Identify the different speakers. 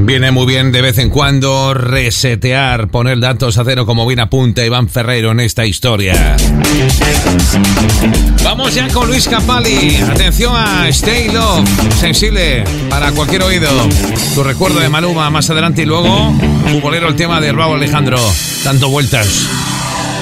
Speaker 1: Viene muy bien de vez en cuando resetear, poner datos a cero, como bien apunta Iván Ferreiro en esta historia. Vamos ya con Luis Capalli. Atención a Stay Love, sensible para cualquier oído. Tu recuerdo de Maluma más adelante y luego futbolero, el tema de Raúl Alejandro, dando vueltas.